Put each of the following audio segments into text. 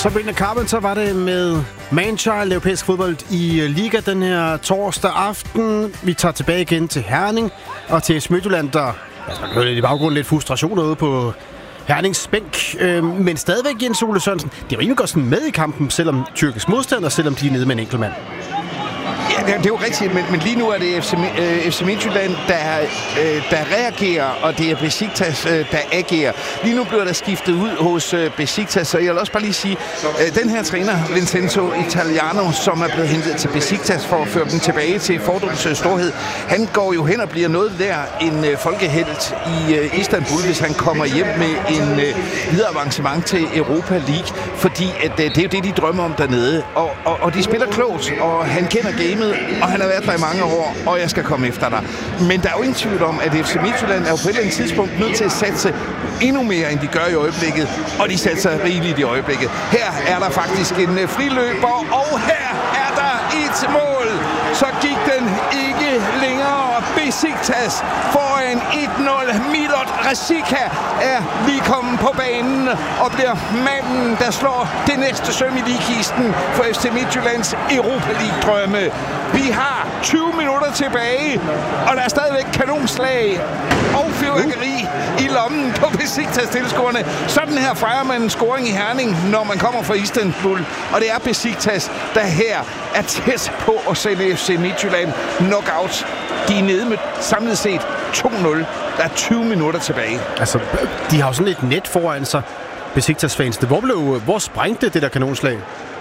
Sabrina Carpenter var det med Manchild, europæisk fodbold i Liga den her torsdag aften. Vi tager tilbage igen til Herning og til Midtjylland, der man kan i baggrunden lidt frustration ude på Hernings bænk. Men stadigvæk Jens Ole Sørensen, det er rimelig godt sådan med i kampen, selvom tyrkisk modstander, selvom de er nede med en enkelt mand. Ja, det er jo rigtigt, men lige nu er det FC Midtjylland, der reagerer, og det er Besiktas, der agerer. Lige nu bliver der skiftet ud hos Besiktas, så jeg vil også bare lige sige, den her træner, Vincenzo Italiano, som er blevet hentet til Besiktas for at føre dem tilbage til Fordums storhed, han går jo hen og bliver noget der en folkehelt i Istanbul, hvis han kommer hjem med en videre avancement til Europa League, fordi at, det er jo det, de drømmer om dernede, og de spiller klogt, og han kender gamet, og han har været der i mange år, og jeg skal komme efter dig. Men der er jo ingen tvivl om, at FC Midtjylland er jo på et eller andet tidspunkt nødt til at satse endnu mere, end de gør i øjeblikket, og de satser rigeligt i øjeblikket. Her er der faktisk en friløber, og her er der et mål. Så gik den ikke længere. Besiktas foran 1-0. Milot Rasika er lige kommet på banen og bliver manden, der slår det næste søm i ligkisten for FC Midtjyllands Europa League-drømme. Vi har 20 minutter tilbage, og der er stadigvæk kanonslag og fyrværkeri i lommen på Besiktas-tilskuerne. Sådan her fejrer man en scoring i Herning, når man kommer fra Istanbul. Og det er Besiktas, der her er tæt på at sende FC Midtjylland knockout. De er nede med samlet set 2-0. Der er 20 minutter tilbage. Altså, de har jo sådan et net foran sig, Besiktas-fansene. Hvor sprængte det der kanonslag?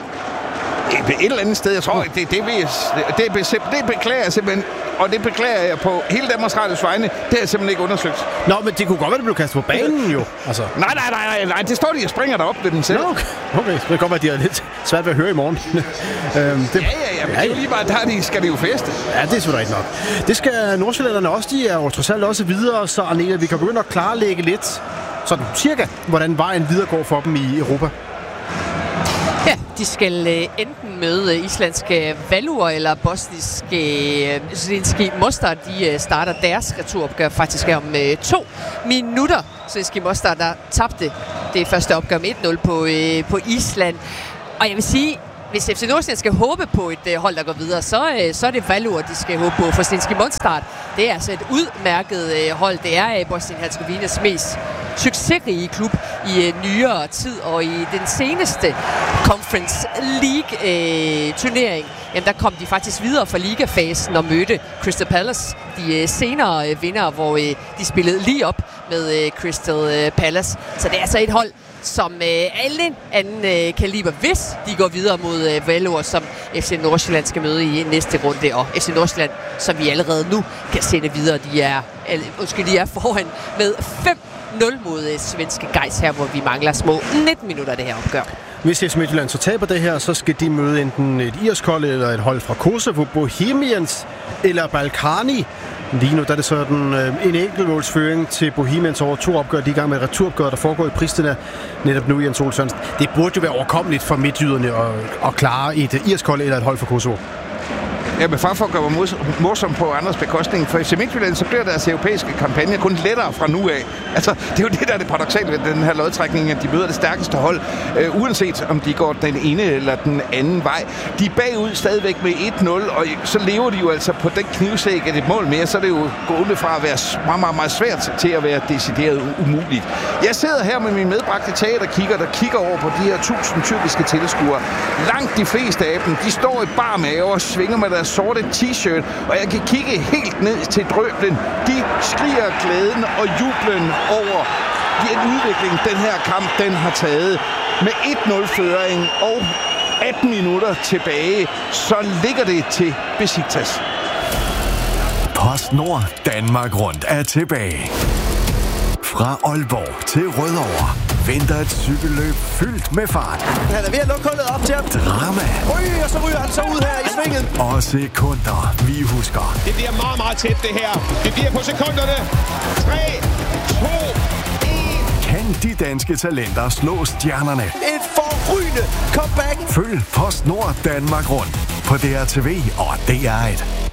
Et eller andet sted, jeg tror, det beklager jeg simpelthen, og det beklager jeg på hele Danmarks Radios vegne. Det har jeg simpelthen ikke undersøgt. Nå, men det kunne godt være, det blev kastet på banen jo. Altså. Nej, det står de og springer derop ved dem selv. Nå, okay. Det kan godt være, at de har lidt svært ved at høre i morgen. Men det er jo lige bare, der skal det jo feste. Ja, det er selvfølgelig ikke nok. Det skal nordsjællanderne også, de er jo trods alt også videre, så Arnea, vi kan begynde at klarlægge lidt, sådan cirka, hvordan vejen videre går for dem i Europa. Ja, de skal enten møde islandske Valur eller bosniske Zrinjski Mostar. De starter deres returopgør faktisk om 2 minutter. Zrinjski Mostar, der tabte det første opgør med 1-0 på Island. Og jeg vil sige, hvis FC Nordsjælland skal håbe på et hold, der går videre, så er det Valur, de skal håbe på. For Zrinjski Mostar, det er altså et udmærket hold. Det er Bosnien-Herzegovinas mest succesrige klub i nyere tid, og i den seneste Conference League turnering, jamen der kom de faktisk videre fra ligafasen og mødte Crystal Palace, de senere vinder, hvor de spillede lige op med Crystal Palace. Så det er altså et hold, som alle anden kaliber, hvis de går videre mod Valur, som FC Nordsjælland skal møde i næste runde, og FC Nordsjælland, som vi allerede nu kan sende videre, de er foran med 5-0 mod svenske Gais her, hvor vi mangler små 19 minutter det her opgør. Hvis FC Midtjylland så taber det her, så skal de møde enten et irsk hold eller et hold fra Kosovo, Bohemians eller Balkani. Lige nu der er det sådan en enkeltmålsføring til Bohemians over 2 opgør. De er i gang med et returopgør, der foregår i Pristina netop nu, Jens Ole Sørensen. Det burde jo være overkommeligt for midtjyderne at klare et irsk hold eller et hold fra Kosovo. Ja, men for at gøre morsom på andres bekostning. For FC Midtjylland, så bliver deres europæiske kampagne kun lettere fra nu af. Altså, det er jo det, der er det paradoksale ved den her lodtrækning, at de møder det stærkeste hold, uanset om de går den ene eller den anden vej. De er bagud stadigvæk med 1-0, og så lever de jo altså på den knivsæk, at et mål mere, så er det jo gået fra at være meget, meget, meget svært til at være decideret umuligt. Jeg sidder her med min medbragte teaterkigger, der kigger over på de her 1000 tyrkiske tilskuere. Langt de fleste af dem, de står i bar mave og svinger med deres sorte t-shirt, og jeg kan kigge helt ned til drøblen. De skriger glæden og jublen over den udvikling, den her kamp, den har taget. Med 1-0-føring og 18 minutter tilbage, så ligger det til Besiktas. PostNord Danmark Rundt er tilbage. Fra Aalborg til Rødovre venter et cykelløb fyldt med fart. Han er ved at lukke hullet op til ham. Drama. Og så ryger han så ud her i svinget. Og sekunder, vi husker. Det bliver meget, meget tæt, det her. Det bliver på sekunderne. 3, 2, 1. Kan de danske talenter slå stjernerne? Et forrygende comeback. Følg PostNord Danmark Rundt på DRTV og DR1.